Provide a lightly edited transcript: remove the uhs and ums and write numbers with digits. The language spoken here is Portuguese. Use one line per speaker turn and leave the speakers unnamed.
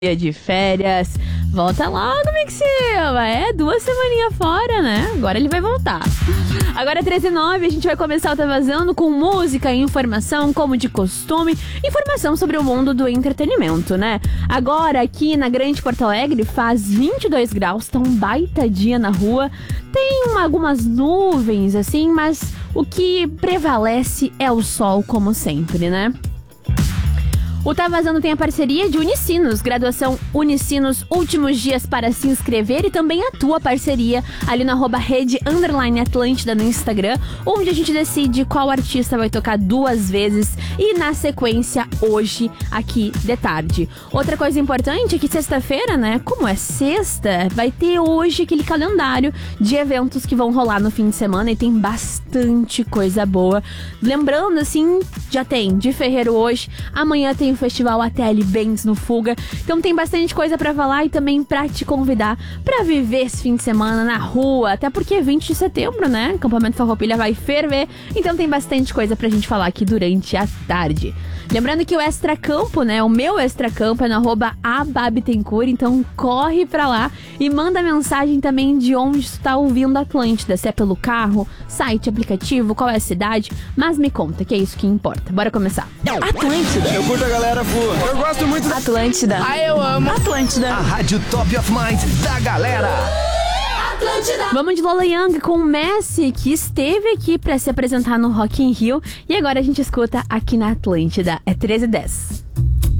dia de férias. Volta logo, Mick Silva. 2 semaninhas fora, né? Agora ele vai voltar. Agora 13h09, a gente vai começar o Tá Vazando com música e informação, como de costume. Informação sobre o mundo do entretenimento, né? Agora, aqui na Grande Porto Alegre, faz 22 graus, tá um baita dia na rua. Tem algumas nuvens, assim, mas o que prevalece é o sol, como sempre, né? O Tá Vazando tem a parceria de Unicinos, graduação Unicinos, últimos dias para se inscrever, e também a tua parceria ali na @rede_Atlântida no Instagram, onde a gente decide qual artista vai tocar 2 vezes e na sequência hoje, aqui de tarde. Outra coisa importante é que sexta-feira, né, como é sexta, vai ter hoje aquele calendário de eventos que vão rolar no fim de semana e tem bastante coisa boa. Lembrando, assim, já tem de Ferreiro hoje, amanhã tem o Festival ATL Bands no Fuga. Então tem bastante coisa pra falar e também pra te convidar pra viver esse fim de semana na rua. Até porque é 20 de setembro, né? Acampamento Farroupilha vai ferver. Então tem bastante coisa pra gente falar aqui durante a tarde. Lembrando que o Extracampo, né? O meu Extracampo é no @ababitencourt. Então corre pra lá e manda mensagem também de onde tu tá ouvindo a Atlântida. Se é pelo carro, site, aplicativo, qual é a cidade. Mas me conta, que é isso que importa. Bora começar. Atlântida.
Eu curto a galera voa. Eu gosto muito da
Atlântida.
Eu amo
Atlântida.
a rádio Top of Mind da galera.
Atlântida. Vamos de Lola Young com o Messi, que esteve aqui pra se apresentar no Rock in Rio. E agora a gente escuta aqui na Atlântida. É 13h10.